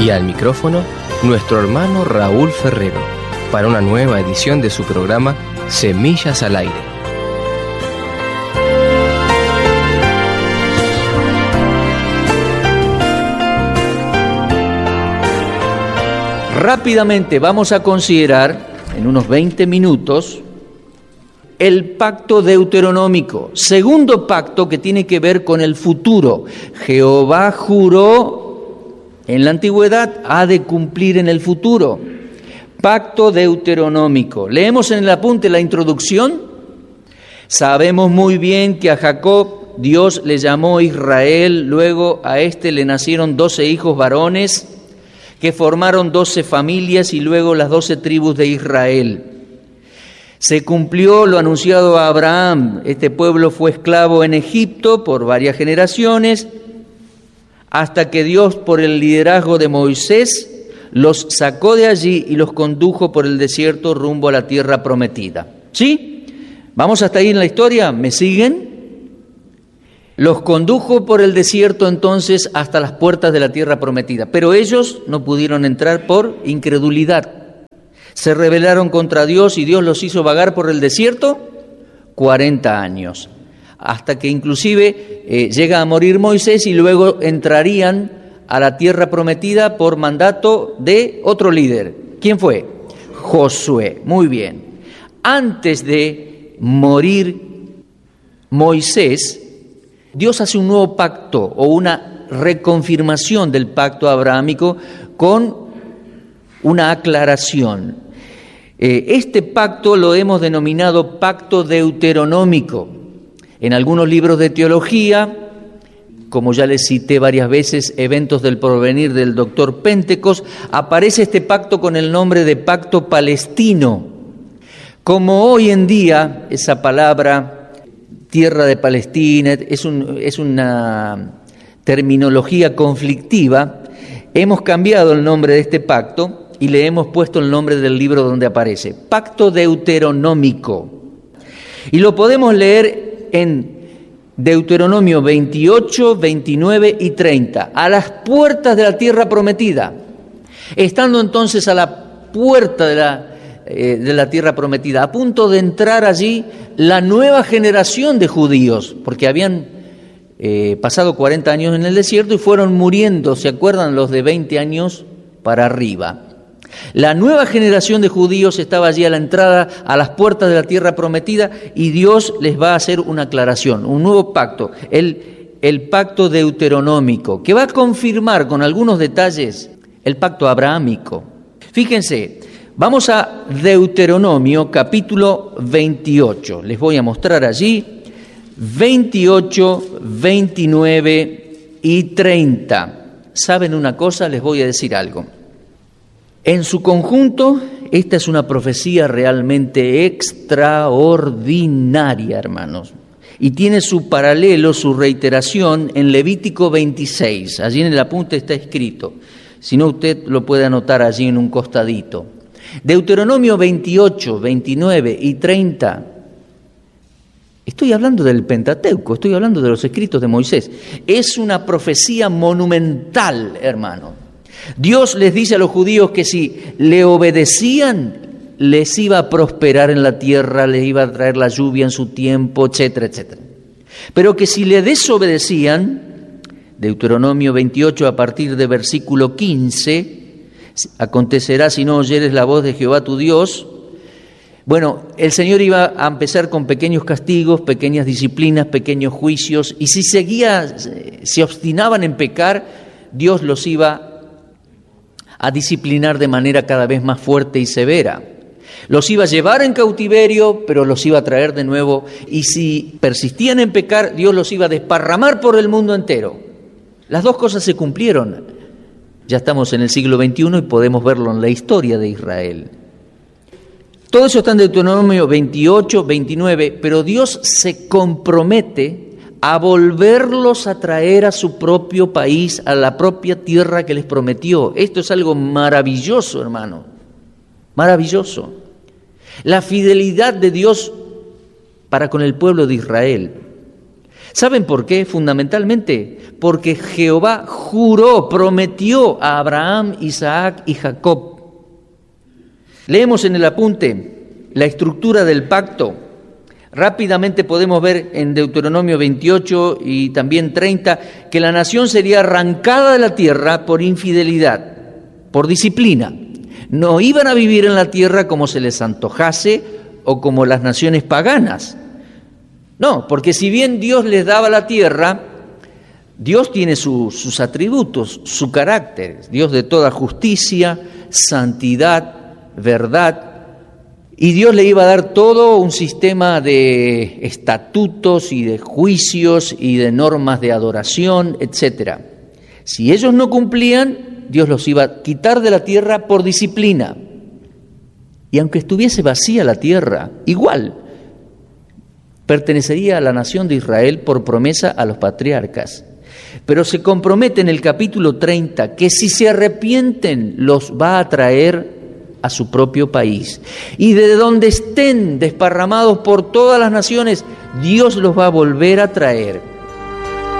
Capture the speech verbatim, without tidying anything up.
Y al micrófono, nuestro hermano Raúl Ferrero, para una nueva edición de su programa Semillas al Aire. Rápidamente vamos a considerar, en unos veinte minutos, el pacto deuteronómico, segundo pacto que tiene que ver con el futuro. Jehová juró en la antigüedad, ha de cumplir en el futuro. Pacto deuteronómico. Leemos en el apunte la introducción. Sabemos muy bien que a Jacob Dios le llamó Israel, luego a este le nacieron doce hijos varones que formaron doce familias y luego las doce tribus de Israel. Se cumplió lo anunciado a Abraham. Este pueblo fue esclavo en Egipto por varias generaciones, hasta que Dios, por el liderazgo de Moisés, los sacó de allí y los condujo por el desierto rumbo a la tierra prometida. ¿Sí? ¿Vamos hasta ahí en la historia? ¿Me siguen? Los condujo por el desierto entonces hasta las puertas de la tierra prometida, pero ellos no pudieron entrar por incredulidad. Se rebelaron contra Dios y Dios los hizo vagar por el desierto cuarenta años. Hasta que inclusive eh, llega a morir Moisés y luego entrarían a la tierra prometida por mandato de otro líder. ¿Quién fue? Josué. Muy bien. Antes de morir Moisés, Dios hace un nuevo pacto o una reconfirmación del pacto abrahámico con una aclaración. Eh, este pacto lo hemos denominado pacto deuteronómico. En algunos libros de teología, como ya les cité varias veces, Eventos del Porvenir del doctor Pentecost, aparece este pacto con el nombre de pacto palestino. Como hoy en día esa palabra, tierra de Palestina, es, un, es una terminología conflictiva, hemos cambiado el nombre de este pacto y le hemos puesto el nombre del libro donde aparece, pacto deuteronómico. Y lo podemos leer en Deuteronomio veintiocho, veintinueve y treinta, a las puertas de la tierra prometida. Estando entonces a la puerta de la, eh, de la tierra prometida, a punto de entrar allí la nueva generación de judíos, porque habían eh, pasado cuarenta años en el desierto y fueron muriendo, ¿se acuerdan? Los de veinte años para arriba. La nueva generación de judíos estaba allí a la entrada, a las puertas de la tierra prometida, y Dios les va a hacer una aclaración, un nuevo pacto, el, el pacto deuteronómico, que va a confirmar con algunos detalles el pacto abrahámico. Fíjense, vamos a Deuteronomio capítulo veintiocho, les voy a mostrar allí veintiocho, veintinueve y treinta. ¿Saben una cosa? Les voy a decir algo. En su conjunto, esta es una profecía realmente extraordinaria, hermanos, y tiene su paralelo, su reiteración en Levítico veintiséis. Allí en el apunte está escrito, si no usted lo puede anotar allí en un costadito. Deuteronomio veintiocho, veintinueve y treinta. Estoy hablando del Pentateuco, estoy hablando de los escritos de Moisés. Es una profecía monumental, hermano. Dios les dice a los judíos que si le obedecían, les iba a prosperar en la tierra, les iba a traer la lluvia en su tiempo, etcétera, etcétera. Pero que si le desobedecían, Deuteronomio veintiocho a partir de versículo quince, acontecerá si no oyeres la voz de Jehová tu Dios. Bueno, el Señor iba a empezar con pequeños castigos, pequeñas disciplinas, pequeños juicios, y si seguía, se obstinaban en pecar, Dios los iba a disciplinar de manera cada vez más fuerte y severa. Los iba a llevar en cautiverio, pero los iba a traer de nuevo, y si persistían en pecar, Dios los iba a desparramar por el mundo entero. Las dos cosas se cumplieron. Ya estamos en el siglo veintiuno y podemos verlo en la historia de Israel. Todo eso está en Deuteronomio veintiocho, veintinueve, pero Dios se compromete a volverlos a traer a su propio país, a la propia tierra que les prometió. Esto es algo maravilloso, hermano, maravilloso. La fidelidad de Dios para con el pueblo de Israel. ¿Saben por qué? Fundamentalmente, porque Jehová juró, prometió a Abraham, Isaac y Jacob. Leemos en el apunte la estructura del pacto. Rápidamente podemos ver en Deuteronomio veintiocho y también treinta que la nación sería arrancada de la tierra por infidelidad, por disciplina. No iban a vivir en la tierra como se les antojase o como las naciones paganas. No, porque si bien Dios les daba la tierra, Dios tiene su, sus atributos, su carácter, Dios de toda justicia, santidad, verdad, y Dios le iba a dar todo un sistema de estatutos y de juicios y de normas de adoración, etcétera. Si ellos no cumplían, Dios los iba a quitar de la tierra por disciplina. Y aunque estuviese vacía la tierra, igual pertenecería a la nación de Israel por promesa a los patriarcas. Pero se compromete en el capítulo treinta que si se arrepienten los va a traer a su propio país. Y de donde estén desparramados por todas las naciones, Dios los va a volver a traer.